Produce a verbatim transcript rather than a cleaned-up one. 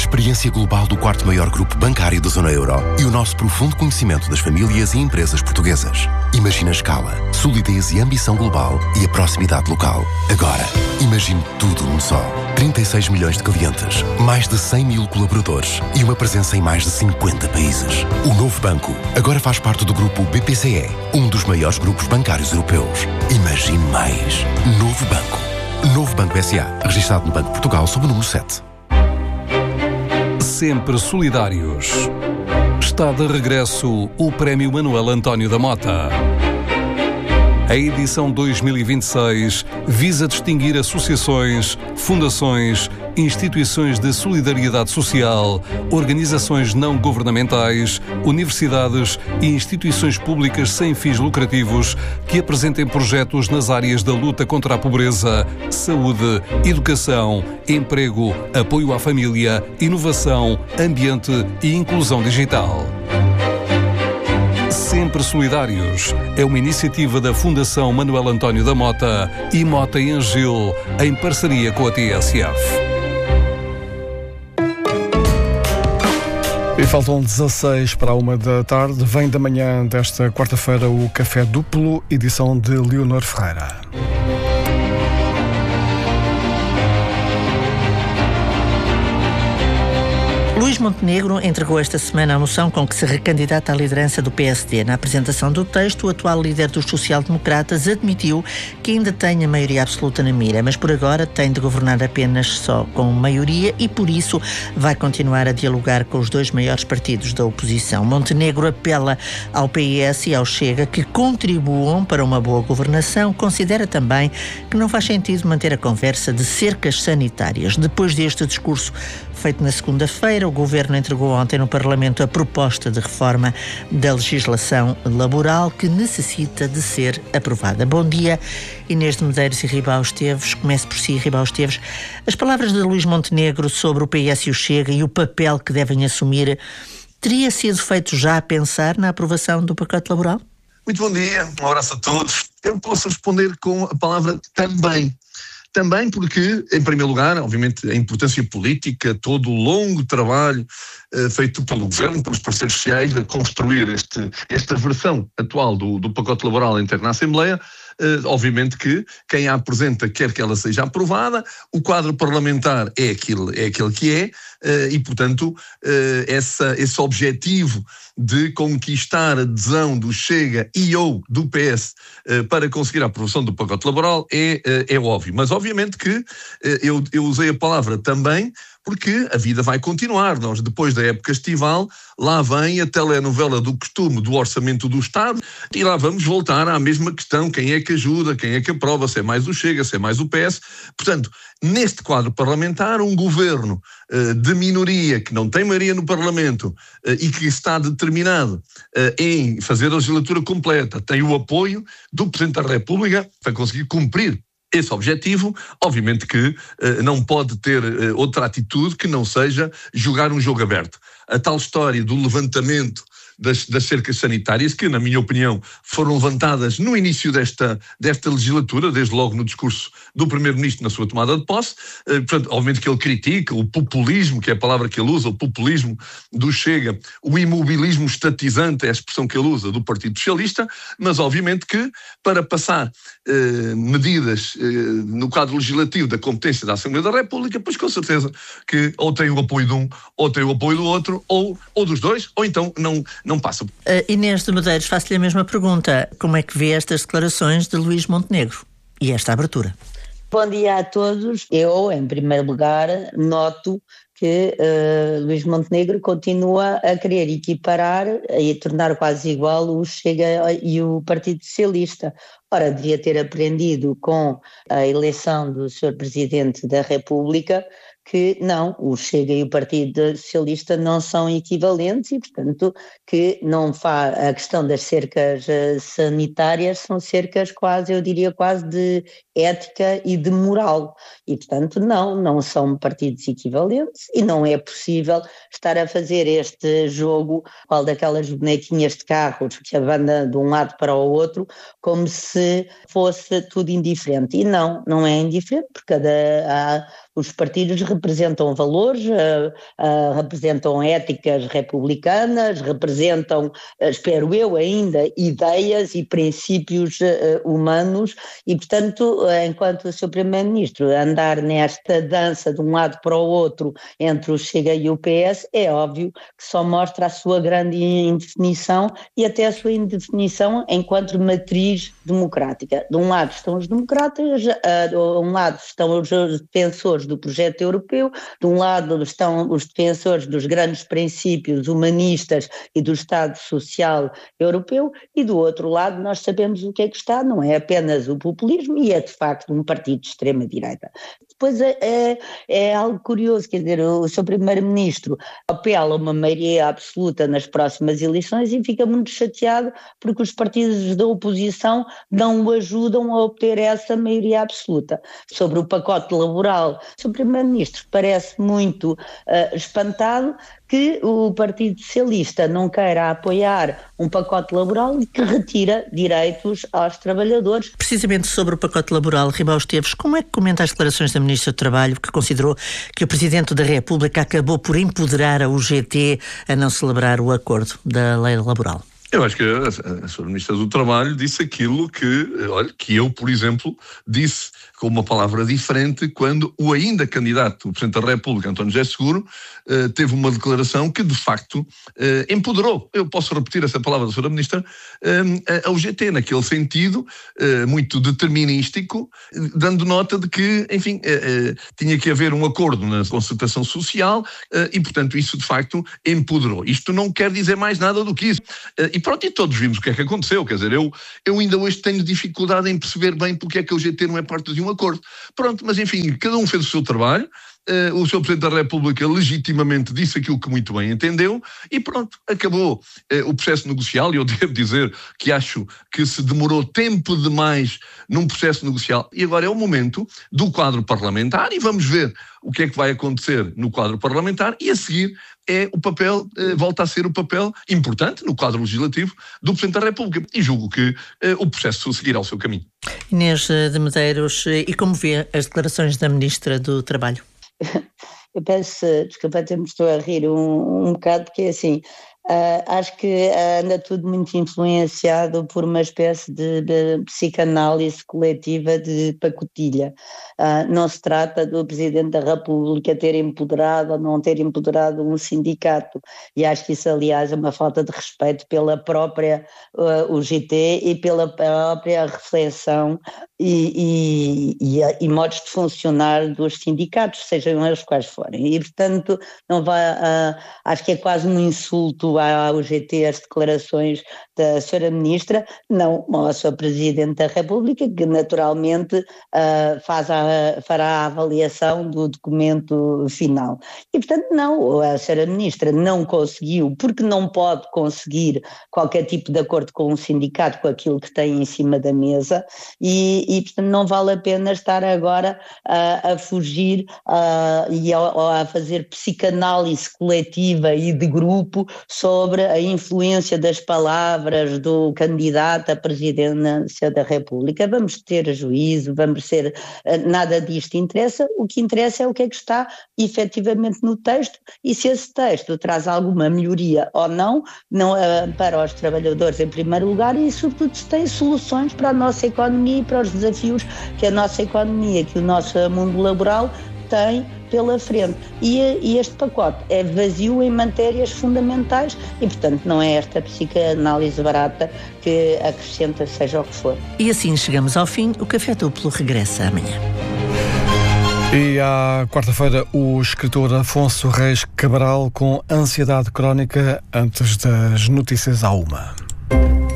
experiência global do quarto maior grupo bancário da zona euro e o nosso profundo conhecimento das famílias e empresas portuguesas. Imagina a escala, solidez e ambição global e a proximidade local. Agora, imagine tudo num só. trinta e seis milhões de clientes, mais de cem mil colaboradores e uma presença em mais de cinquenta países. O novo banco agora faz parte do grupo B P C E, um dos maiores grupos bancários europeus. Imagine mais. Novo banco. Novo Banco S A, registado no Banco de Portugal sob o número sete. Sempre solidários. Está de regresso o Prémio Manuel António da Mota. A edição dois mil e vinte e seis visa distinguir associações, fundações, instituições de solidariedade social, organizações não governamentais, universidades e instituições públicas sem fins lucrativos que apresentem projetos nas áreas da luta contra a pobreza, saúde, educação, emprego, apoio à família, inovação, ambiente e inclusão digital. Sempre Solidários é uma iniciativa da Fundação Manuel António da Mota e Mota e Angil, em parceria com a T S F. E faltam dezasseis para a uma da tarde. Vem da manhã desta quarta-feira o Café Duplo, edição de Leonor Ferreira. Luís Montenegro entregou esta semana a moção com que se recandidata à liderança do P S D. Na apresentação do texto, o atual líder dos social-democratas admitiu que ainda tem a maioria absoluta na mira, mas por agora tem de governar apenas só com maioria e, por isso, vai continuar a dialogar com os dois maiores partidos da oposição. Montenegro apela ao P S e ao Chega que contribuam para uma boa governação. Considera também que não faz sentido manter a conversa de cercas sanitárias. Depois deste discurso feito na segunda-feira, o Governo entregou ontem no Parlamento a proposta de reforma da legislação laboral que necessita de ser aprovada. Bom dia, Inês de Medeiros e Ribao Esteves. Comece por si, Ribao Esteves. As palavras de Luís Montenegro sobre o P S e o Chega e o papel que devem assumir teria sido feito já a pensar na aprovação do pacote laboral? Muito bom dia, um abraço a todos. Eu posso responder com a palavra também. Também porque, em primeiro lugar, obviamente, a importância política, todo o longo trabalho uh, feito pelo Governo, pelos parceiros sociais, a construir este, esta versão atual do, do pacote laboral interno na Assembleia. Uh, obviamente que quem a apresenta quer que ela seja aprovada, o quadro parlamentar é aquele, é aquele que é, uh, e, portanto, uh, essa, esse objetivo de conquistar a adesão do Chega e ou do P S uh, para conseguir a aprovação do pacote laboral é, uh, é óbvio. Mas, obviamente, que uh, eu, eu usei a palavra também porque a vida vai continuar. Nós, depois da época estival, lá vem a telenovela do costume do Orçamento do Estado e lá vamos voltar à mesma questão: quem é que ajuda, quem é que aprova, se é mais o Chega, se é mais o P S. Portanto, neste quadro parlamentar, um governo uh, de minoria que não tem maioria no Parlamento uh, e que está determinado uh, em fazer a legislatura completa, tem o apoio do Presidente da República para conseguir cumprir esse objetivo. Obviamente que uh, não pode ter uh, outra atitude que não seja jogar um jogo aberto. A tal história do levantamento das, das cercas sanitárias, que, na minha opinião, foram levantadas no início desta, desta legislatura, desde logo no discurso do Primeiro-Ministro na sua tomada de posse. Uh, portanto, obviamente que ele critica o populismo, que é a palavra que ele usa, o populismo do Chega, o imobilismo estatizante, é a expressão que ele usa, do Partido Socialista, mas obviamente que para passar uh, medidas uh, no quadro legislativo da competência da Assembleia da República, pois com certeza que ou tem o apoio de um, ou tem o apoio do outro, ou, ou dos dois, ou então não não passa. Uh, Inês de Medeiros, faço-lhe a mesma pergunta. Como é que vê estas declarações de Luís Montenegro e esta abertura? Bom dia a todos. Eu, em primeiro lugar, noto que uh, Luís Montenegro continua a querer equiparar e tornar quase igual o Chega e o Partido Socialista. Ora, devia ter aprendido com a eleição do senhor Presidente da República que não, o Chega e o Partido Socialista não são equivalentes e, portanto, que não faz a questão das cercas sanitárias, são cercas quase, eu diria quase de ética e de moral e, portanto, não, não são partidos equivalentes e não é possível estar a fazer este jogo, qual daquelas bonequinhas de carros que abanda de um lado para o outro, como se fosse tudo indiferente. E não, não é indiferente, porque cada, há, Os partidos representam valores, uh, uh, representam éticas republicanas, representam, uh, espero eu ainda, ideias e princípios uh, humanos e, portanto, uh, enquanto o seu Primeiro-Ministro andar nesta dança de um lado para o outro entre o Chega e o P S, é óbvio que só mostra a sua grande indefinição e até a sua indefinição enquanto matriz democrática. De um lado estão os democratas, uh, de um lado estão os defensores do projeto europeu, de um lado estão os defensores dos grandes princípios humanistas e do Estado Social Europeu e do outro lado nós sabemos o que é que está, não é apenas o populismo e é de facto um partido de extrema-direita. Depois é, é, é algo curioso, quer dizer, o seu Primeiro-Ministro apela a uma maioria absoluta nas próximas eleições e fica muito chateado porque os partidos da oposição não o ajudam a obter essa maioria absoluta. Sobre o pacote laboral, o seu Primeiro-Ministro parece muito uh, espantado que o Partido Socialista não queira apoiar um pacote laboral que retira direitos aos trabalhadores. Precisamente sobre o pacote laboral, Ribal Esteves, como é que comenta as declarações da Ministra do Trabalho, que considerou que o Presidente da República acabou por empoderar a U G T a não celebrar o acordo da lei laboral? Eu acho que a, a, a senhora Ministra do Trabalho disse aquilo que, olha, que eu, por exemplo, disse com uma palavra diferente quando o ainda candidato, o Presidente da República, António José Seguro, eh, teve uma declaração que, de facto, eh, empoderou, eu posso repetir essa palavra da senhora Ministra, eh, a U G T, naquele sentido eh, muito determinístico, dando nota de que, enfim, eh, eh, tinha que haver um acordo na concertação social eh, e, portanto, isso, de facto, empoderou. Isto não quer dizer mais nada do que isso. Eh, E pronto, e todos vimos o que é que aconteceu, quer dizer, eu, eu ainda hoje tenho dificuldade em perceber bem porque é que a U G T não é parte de um acordo. Pronto, mas enfim, cada um fez o seu trabalho, uh, o senhor Presidente da República legitimamente disse aquilo que muito bem entendeu e pronto, acabou uh, o processo negocial e eu devo dizer que acho que se demorou tempo demais num processo negocial e agora é o momento do quadro parlamentar e vamos ver o que é que vai acontecer no quadro parlamentar e a seguir é o papel, eh, volta a ser o papel importante no quadro legislativo do Presidente da República. E julgo que eh, o processo seguirá o seu caminho. Inês de Medeiros, e como vê as declarações da Ministra do Trabalho? Eu peço desculpa, até me estou a rir um, um bocado, porque assim, uh, acho que anda tudo muito influenciado por uma espécie de, de psicanálise coletiva de pacotilha. Uh, não se trata do Presidente da República ter empoderado ou não ter empoderado um sindicato, e acho que isso, aliás, é uma falta de respeito pela própria uh, U G T e pela própria reflexão e, e, e, e modos de funcionar dos sindicatos, sejam eles quais forem. E, portanto, não vai, uh, acho que é quase um insulto à U G T as declarações da senhora Ministra, não ao senhor Presidente da República, que naturalmente uh, faz a, fará a avaliação do documento final. E, portanto, não, a senhora Ministra não conseguiu, porque não pode conseguir qualquer tipo de acordo com o sindicato, com aquilo que tem em cima da mesa, e, e portanto, não vale a pena estar agora uh, a fugir uh, e a, a fazer psicanálise coletiva e de grupo sobre a influência das palavras do candidato à presidência da República. Vamos ter juízo, vamos ser, nada disto interessa, o que interessa é o que é que está efetivamente no texto e se esse texto traz alguma melhoria ou não, não para os trabalhadores em primeiro lugar e sobretudo se tem soluções para a nossa economia e para os desafios que a nossa economia, que o nosso mundo laboral tem pela frente. E, e este pacote é vazio em matérias fundamentais e, portanto, não é esta psicanálise barata que acrescenta seja o que for. E assim chegamos ao fim. O Café Duplo regressa amanhã. E à quarta-feira, o escritor Afonso Reis Cabral com ansiedade crónica antes das notícias à uma.